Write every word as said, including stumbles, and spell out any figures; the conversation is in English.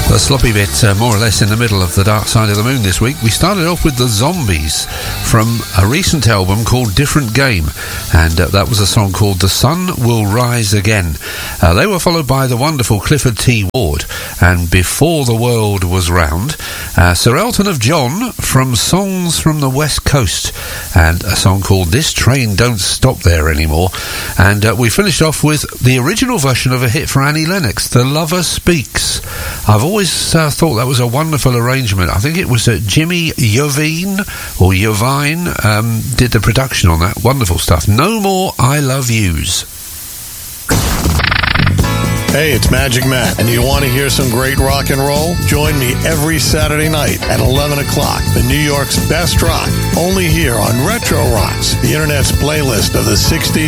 A sloppy bit, uh, more or less in the middle of the Dark Side of the Moon this week. We started off with the Zombies from a recent album called Different Game, and uh, that was a song called The Sun Will Rise Again. Uh, they were followed by the wonderful Clifford T. Ward and Before the World Was Round. Uh, Sir Elton of John from Songs from the West Coast, and a song called This Train Don't Stop There Anymore. And uh, we finished off with the original version of a hit for Annie Lennox, The Lover Speaks. I've always uh, thought that was a wonderful arrangement. I think it was uh, Jimmy Iovine or Iovine um, did the production on that. Wonderful stuff. No More I Love Yous. Hey, it's Magic Matt, and you want to hear some great rock and roll? Join me every Saturday night at eleven o'clock for New York's best rock, only here on Retro Rocks, the internet's playlist of the sixties,